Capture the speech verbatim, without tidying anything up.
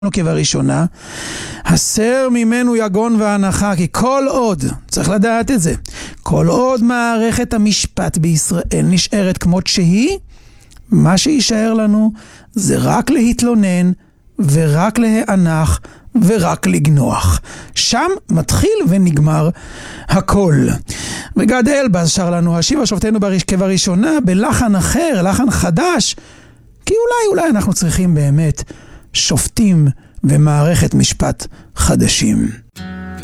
כבראשונה, הסר ממנו יגון והנחה, כי כל עוד, צריך לדעת את זה, כל עוד מערכת המשפט בישראל נשארת כמות שהיא, מה שישאר לנו זה רק להתלונן ורק להיענך ורק לגנוח. שם מתחיל ונגמר הכל. וגד אלבז שר לנו, השיבה שופטינו כבראשונה בלחן אחר, לחן חדש, כי אולי אולי אנחנו צריכים באמת שופטים ומערכת משפט חדשים.